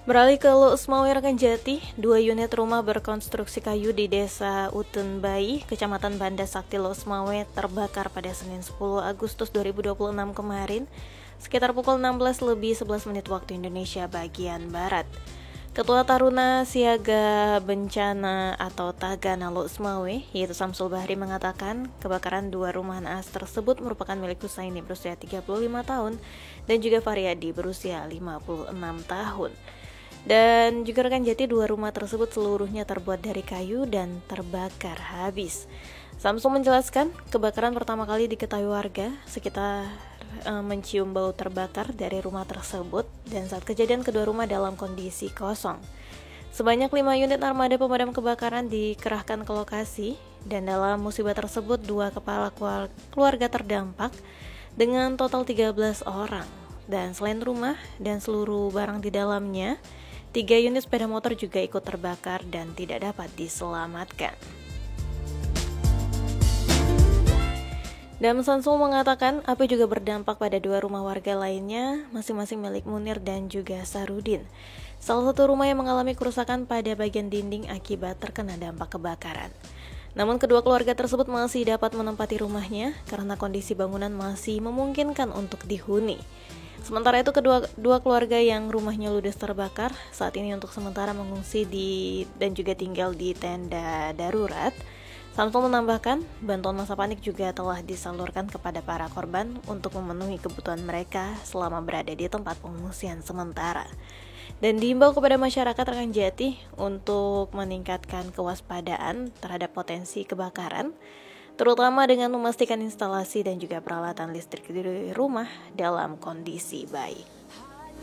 Beralih ke Lusmawe Rekanjati, 2 unit rumah berkonstruksi kayu di Desa Utenbai, Kecamatan Banda Sakti Lusmawe terbakar pada Senin 10 Agustus 2026 kemarin, sekitar pukul 16:11 waktu Indonesia bagian Barat. Ketua Taruna Siaga Bencana atau Tagana Lusmawe, yaitu Samsul Bahri, mengatakan kebakaran 2 rumah naas tersebut merupakan milik Husaini berusia 35 tahun dan juga Faryadi berusia 56 tahun. Dan juga Rekanjati, 2 rumah tersebut seluruhnya terbuat dari kayu dan terbakar habis. Samsul menjelaskan, kebakaran pertama kali diketahui warga sekitar mencium bau terbakar dari rumah tersebut, dan saat kejadian kedua rumah dalam kondisi kosong. Sebanyak 5 unit armada pemadam kebakaran dikerahkan ke lokasi, dan dalam musibah tersebut 2 kepala keluarga terdampak dengan total 13 orang. Dan selain rumah dan seluruh barang di dalamnya, 3 unit sepeda motor juga ikut terbakar dan tidak dapat diselamatkan. Dan Samsul mengatakan api juga berdampak pada 2 rumah warga lainnya, masing-masing milik Munir dan juga Sarudin. Salah satu rumah yang mengalami kerusakan pada bagian dinding akibat terkena dampak kebakaran. Namun kedua keluarga tersebut masih dapat menempati rumahnya karena kondisi bangunan masih memungkinkan untuk dihuni. Sementara itu kedua keluarga yang rumahnya ludes terbakar saat ini untuk sementara mengungsi dan juga tinggal di tenda darurat. Samsul menambahkan, bantuan masa panik juga telah disalurkan kepada para korban untuk memenuhi kebutuhan mereka selama berada di tempat pengungsian sementara. Dan diimbau kepada masyarakat Rekanjati untuk meningkatkan kewaspadaan terhadap potensi kebakaran, terutama dengan memastikan instalasi dan juga peralatan listrik di rumah dalam kondisi baik.